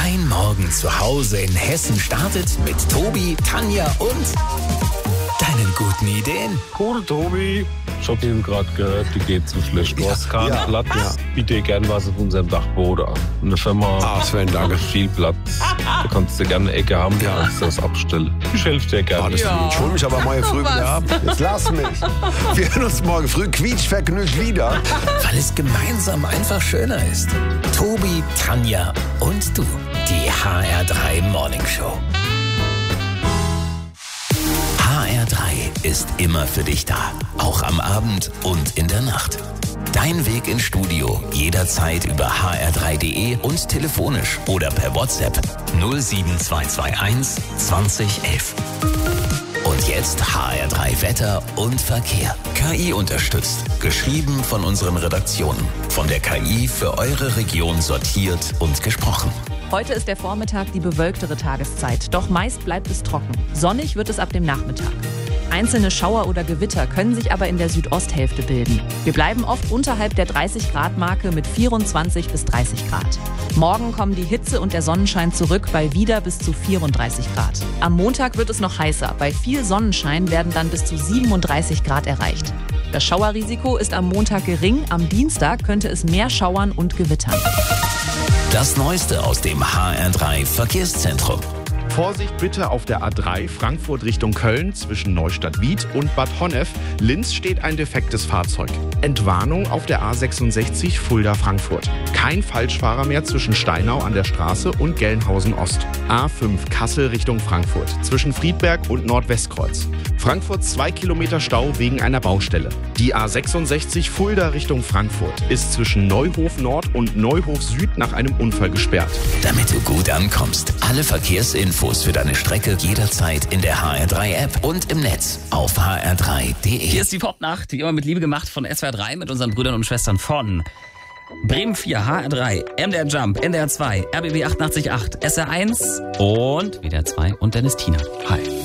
Dein Morgen zu Hause in Hessen startet mit Tobi, Tanja und deinen guten Ideen. Cool, Tobi. Ich hab eben gerade gehört, die geht zu schlecht. Du hast keinen Platz. Ja. Biete gern was auf unserem Dachboden an. Eine Firma Sven, danke. Viel Platz. Da kannst du gerne eine Ecke haben, da kannst du das abstellen. Ich helfe dir gerne. Ich hol mich aber morgen früh wieder ab. Jetzt lass mich. Wir hören uns morgen früh quietschvergnügt wieder. Weil es gemeinsam einfach schöner ist. Tobi, Tanja und du. Die HR3 Morning Show. HR3 ist immer für dich da. Auch am Abend und in der Nacht. Dein Weg ins Studio jederzeit über hr3.de und telefonisch oder per WhatsApp 07221 2011. Und jetzt HR3 Wetter und Verkehr. KI unterstützt. Geschrieben von unseren Redaktionen. Von der KI für eure Region sortiert und gesprochen. Heute ist der Vormittag die bewölktere Tageszeit, doch meist bleibt es trocken. Sonnig wird es ab dem Nachmittag. Einzelne Schauer oder Gewitter können sich aber in der Südosthälfte bilden. Wir bleiben oft unterhalb der 30-Grad-Marke mit 24 bis 30 Grad. Morgen kommen die Hitze und der Sonnenschein zurück bei wieder bis zu 34 Grad. Am Montag wird es noch heißer. Bei viel Sonnenschein werden dann bis zu 37 Grad erreicht. Das Schauerrisiko ist am Montag gering, am Dienstag könnte es mehr schauern und gewittern. Das Neueste aus dem HR3 Verkehrszentrum. Vorsicht bitte auf der A3 Frankfurt Richtung Köln zwischen Neustadt-Wied und Bad Honnef. Links steht ein defektes Fahrzeug. Entwarnung auf der A66 Fulda-Frankfurt. Kein Falschfahrer mehr zwischen Steinau an der Straße und Gelnhausen-Ost. A5 Kassel Richtung Frankfurt zwischen Friedberg und Nordwestkreuz. Frankfurt 2 Kilometer Stau wegen einer Baustelle. Die A66 Fulda Richtung Frankfurt ist zwischen Neuhof Nord und Neuhof Süd nach einem Unfall gesperrt. Damit du gut ankommst, alle Verkehrsinfos für deine Strecke jederzeit in der HR3-App und im Netz auf hr3.de. Hier ist die Popnacht, wie immer mit Liebe gemacht von SWR 3 mit unseren Brüdern und Schwestern von Bremen 4, HR3, MDR Jump, NDR 2, RBB 88.8, SR1 und WDR 2 und Dennis Tiener. Hi.